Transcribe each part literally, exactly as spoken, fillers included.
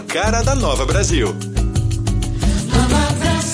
cara da Nova Brasil. Nova Brasil.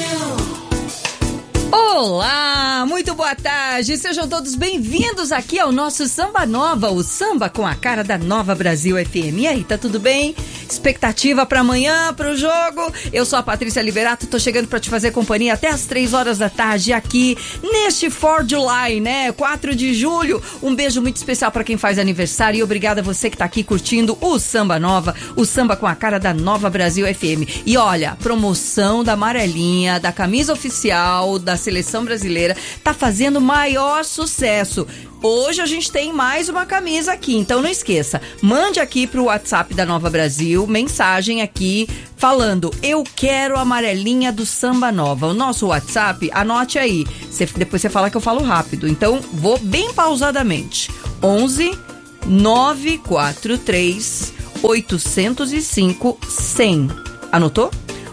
Olá, muito boa tarde, sejam todos bem-vindos aqui ao nosso Samba Nova, o samba com a cara da Nova Brasil F M. E aí, tá tudo bem? Expectativa pra amanhã, pro jogo? Eu sou a Patrícia Liberato, tô chegando pra te fazer companhia até as três horas da tarde aqui neste four July, né? quatro de julho. Um beijo muito especial pra quem faz aniversário e obrigada a você que tá aqui curtindo o Samba Nova, o samba com a cara da Nova Brasil F M. E olha, promoção da amarelinha, da camisa oficial da Seleção Brasileira, tá fazendo maior sucesso. Hoje a gente tem mais uma camisa aqui, então não esqueça, mande aqui pro WhatsApp da Nova Brasil, mensagem aqui falando, eu quero a amarelinha do Samba Nova. O nosso WhatsApp, anote aí, cê, depois você fala que eu falo rápido, então vou bem pausadamente. onze nove quatro três oito zero cinco cem. Anotou?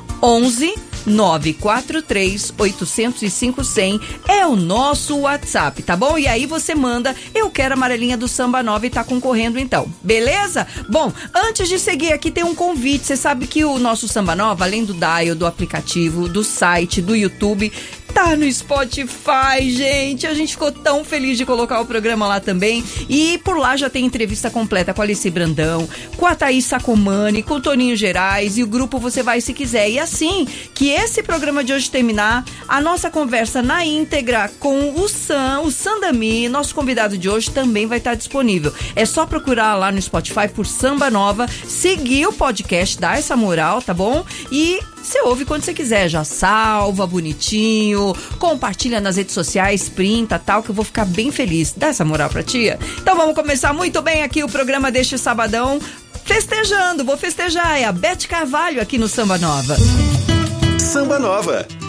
onze nove quatro três oito zero cinco cem é o nosso WhatsApp, tá bom? E aí você manda, eu quero a amarelinha do Samba Nova e tá concorrendo então, beleza? Bom, antes de seguir aqui tem um convite, você sabe que o nosso Samba Nova, além do dial, do aplicativo, do site, do YouTube, tá no Spotify, gente. A gente ficou tão feliz de colocar o programa lá também. E por lá já tem entrevista completa com a Alice Brandão, com a Thaís Sacomani, com o Toninho Gerais e o grupo Você Vai Se Quiser. E assim que esse programa de hoje terminar, a nossa conversa na íntegra com o Sam, o Sandami, nosso convidado de hoje, também vai estar disponível. É só procurar lá no Spotify por Samba Nova, seguir o podcast, dar essa moral, tá bom? E você ouve quando você quiser, já salva bonitinho, compartilha nas redes sociais, printa, tal, que eu vou ficar bem feliz. Dá essa moral pra tia? Então vamos começar muito bem aqui o programa deste sabadão, festejando, vou festejar, é a Beth Carvalho aqui no Samba Nova. Samba Nova,